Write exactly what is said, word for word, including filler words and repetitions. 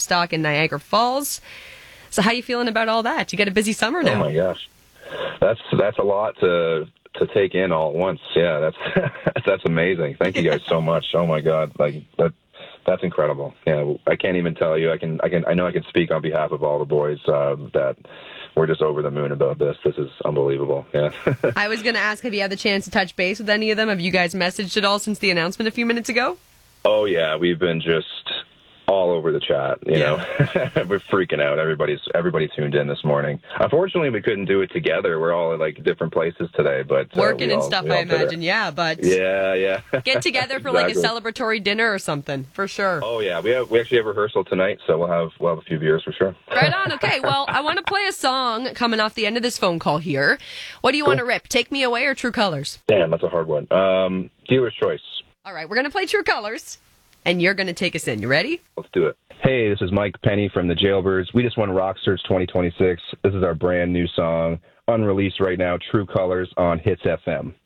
Woodstock and Niagara Falls. So how you feeling about all that? You got a busy summer now. Oh my gosh, that's that's a lot to to take in all at once. Yeah, that's that's amazing. Thank you guys so much. Oh my God, like that. That's incredible. Yeah, I can't even tell you. I can, I can, I know I can speak on behalf of all the boys uh, that we're just over the moon about this. This is unbelievable. Yeah. I was going to ask, have you had the chance to touch base with any of them? Have you guys messaged at all since the announcement a few minutes ago? Oh yeah, we've been just all over the chat. You yeah. know, we're freaking out. Everybody's everybody tuned in this morning. Unfortunately, we couldn't do it together. We're all in like different places today, but uh, working and all, stuff. I imagine. Yeah, but yeah, yeah. Get together for exactly. like a celebratory dinner or something for sure. Oh yeah, we have we actually have rehearsal tonight, so we'll have we'll have a few beers for sure. Right on. Okay, well, I want to play a song coming off the end of this phone call here. What do you cool. want to rip? Take Me Away or True Colors? Damn, that's a hard one. Um, dealer's choice. All right, we're gonna play True Colors, and you're gonna take us in. You ready? Let's do it. Hey, this is Mike Penny from the Jailbirds. We just won Rockstars twenty twenty-six. This is our brand new song, unreleased right now, True Colors on Hits F M.